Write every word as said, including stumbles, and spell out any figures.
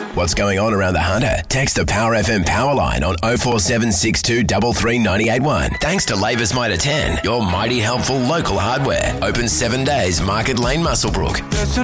What's going on around the Hunter? Text the Power F M power line on oh four seven six two three three nine eight one. Thanks to Lavis Mitre ten, your mighty helpful local hardware. Open seven days, Market Lane, Muswellbrook.